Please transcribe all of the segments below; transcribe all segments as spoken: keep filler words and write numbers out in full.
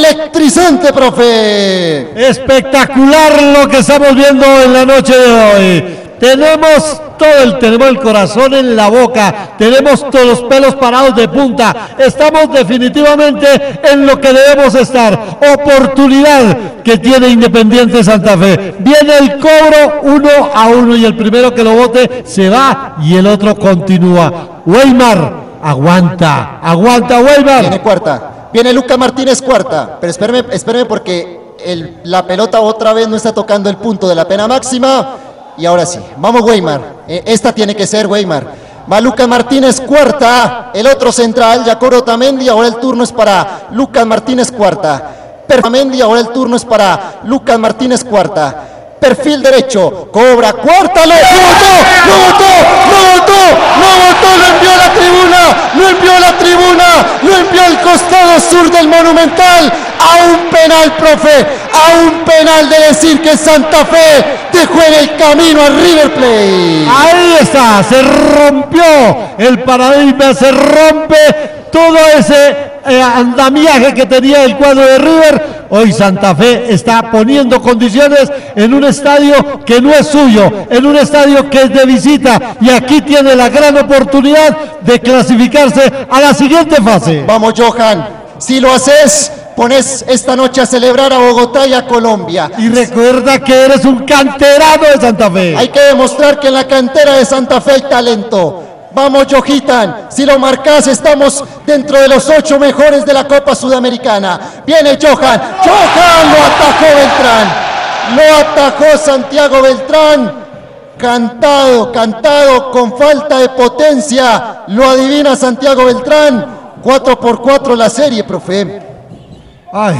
electrizante, profe. Espectacular lo que estamos viendo en la noche de hoy. Tenemos todo el, tenemos el corazón en la boca, tenemos todos los pelos parados de punta, estamos definitivamente en lo que debemos estar. Oportunidad que tiene Independiente Santa Fe. Viene el cobro uno a uno y el primero que lo bote se va y el otro continúa. Weimar, aguanta, aguanta Weimar. Viene cuarta, viene Lucas Martínez cuarta, pero espéreme, espéreme porque el, la pelota otra vez no está tocando el punto de la pena máxima. Y ahora sí, vamos Weimar, eh, esta tiene que ser Weimar. Va Lucas Martínez cuarta, el otro central, Jacobo Otamendi, ahora el turno es para Lucas Martínez cuarta. Otamendi, ahora el turno es para Lucas Martínez cuarta. Perfil derecho, cobra cuarta, lo votó, lo votó, lo votó, lo votó, lo envió a la tribuna, lo envió a la tribuna, lo envió al costado sur del Monumental. A un penal, profe, a un penal de decir que Santa Fe dejó en el camino a River Plate. Ahí está, se rompió el paradigma, se rompe todo ese eh, andamiaje que tenía el cuadro de River. Hoy Santa Fe está poniendo condiciones en un estadio que no es suyo, en un estadio que es de visita, y aquí tiene la gran oportunidad de clasificarse a la siguiente fase. Vamos Johan, si lo haces, pones esta noche a celebrar a Bogotá y a Colombia. Y recuerda que eres un canterano de Santa Fe. Hay que demostrar que en la cantera de Santa Fe hay talento. Vamos Johitan, si lo marcas estamos dentro de los ocho mejores de la Copa Sudamericana. Viene Johan, Johan lo atajó Beltrán, lo atajó Santiago Beltrán. Cantado, cantado, con falta de potencia, lo adivina Santiago Beltrán. cuatro por cuatro la serie, profe. Ay,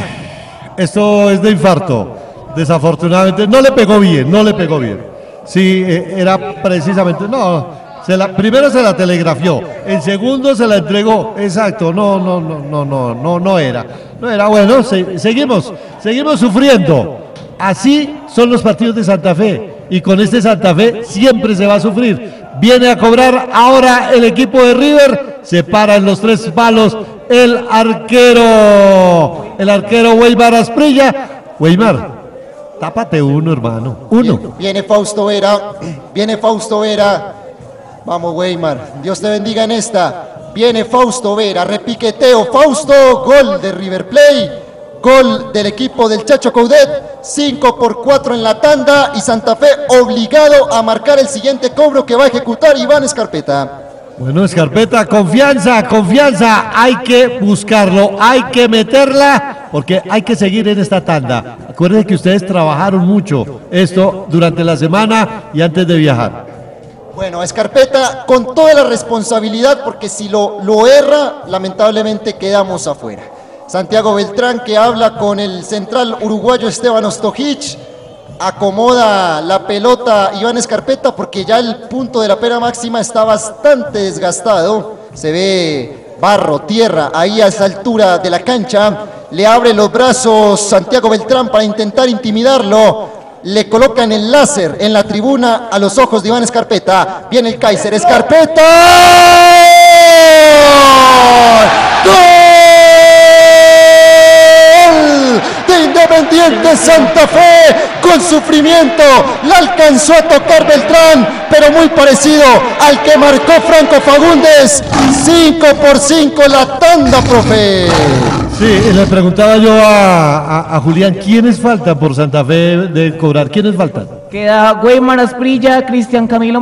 esto es de infarto. Desafortunadamente, no le pegó bien, no le pegó bien. Sí, eh, era precisamente, no, se la, primero se la telegrafió, en segundo se la entregó, exacto, no, no, no, no, no, no, no era, no era, bueno, se, seguimos, seguimos sufriendo. Así son los partidos de Santa Fe, y con este Santa Fe siempre se va a sufrir. Viene a cobrar ahora el equipo de River, se para en los tres palos el arquero, el arquero Weimar Asprilla. Weimar, tápate uno, hermano, uno. Viene, viene Fausto Vera, viene Fausto Vera. Vamos Weimar, Dios te bendiga en esta. Viene Fausto Vera, repiqueteo, Fausto, gol de River Plate, gol del equipo del Chacho Coudet, cinco por cuatro en la tanda y Santa Fe obligado a marcar el siguiente cobro que va a ejecutar Iván Escarpeta. Bueno, Escarpeta, confianza, confianza, hay que buscarlo, hay que meterla, porque hay que seguir en esta tanda. Acuérdense que ustedes trabajaron mucho esto durante la semana y antes de viajar. Bueno, Escarpeta con toda la responsabilidad, porque si lo, lo erra, lamentablemente quedamos afuera. Santiago Beltrán, que habla con el central uruguayo Esteban Ostojic, acomoda la pelota Iván Escarpeta porque ya el punto de la pena máxima está bastante desgastado. Se ve barro, tierra ahí a esa altura de la cancha. Le abre los brazos Santiago Beltrán para intentar intimidarlo. Le colocan el láser en la tribuna a los ojos de Iván Escarpeta. Viene el Kaiser, Escarpeta. ¡Gol! De Independiente Santa Fe, con sufrimiento, la alcanzó a tocar Beltrán, pero muy parecido al que marcó Franco Fagundes. Cinco por cinco la tanda, profe. Sí, le preguntaba yo a, a, a Julián, ¿quiénes faltan por Santa Fe de cobrar? ¿Quiénes faltan? Queda Weimar Asprilla, Cristian Camilo